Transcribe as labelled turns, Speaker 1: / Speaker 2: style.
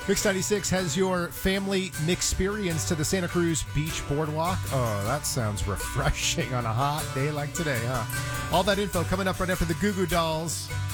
Speaker 1: Mix 96 has your family experience to the Santa Cruz Beach Boardwalk. Oh, that sounds refreshing on a hot day like today, huh? All that info coming up right after the Goo Goo Dolls.